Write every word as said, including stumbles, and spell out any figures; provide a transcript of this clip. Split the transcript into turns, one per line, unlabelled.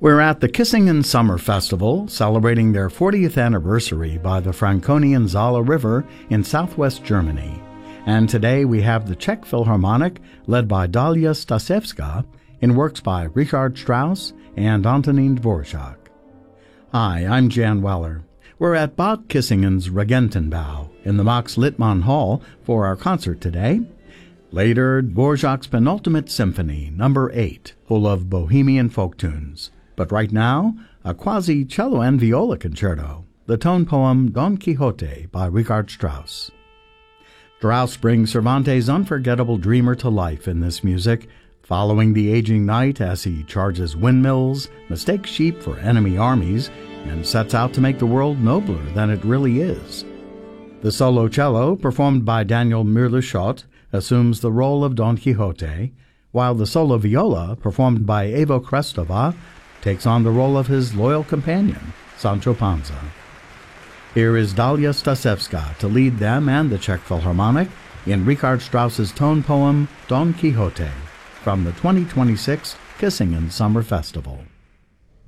We're at the Kissingen Summer Festival, celebrating their fortieth anniversary by the Franconian Saale River in southwest Germany. And today we have the Czech Philharmonic, led by Dalia Stasevska, in works by Richard Strauss and Antonín Dvořák. Hi, I'm Jan Weller. We're at Bad Kissingen's Regentenbau in the Max Littmann Hall for our concert today. Later, Dvořák's penultimate symphony, number eight, full of bohemian folk tunes. But right now, a quasi-cello and viola concerto, the tone poem Don Quixote by Richard Strauss. Strauss brings Cervantes' unforgettable dreamer to life in this music, following the aging knight as he charges windmills, mistakes sheep for enemy armies, and sets out to make the world nobler than it really is. The solo cello, performed by Daniel Müller-Schott, assumes the role of Don Quixote, while the solo viola, performed by Ivo Krestova, takes on the role of his loyal companion, Sancho Panza. Here is Dalia Stasevska to lead them and the Czech Philharmonic in Richard Strauss's tone poem Don Quixote from the twenty twenty-six Kissingen Summer Festival.